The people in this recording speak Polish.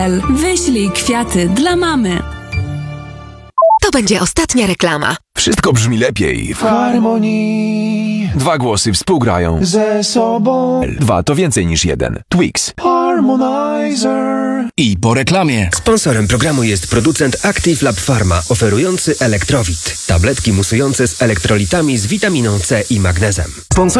harmonii.pl. Wyślij kwiaty dla mamy. To będzie ostatnia reklama. Wszystko brzmi lepiej w harmonii. 2 głosy współgrają Ze sobą. 2 to więcej niż 1. Twix. Harmonizer. I po reklamie. Sponsorem programu jest producent Active Lab Pharma, oferujący Elektrowit. Tabletki musujące z elektrolitami z witaminą C i magnezem.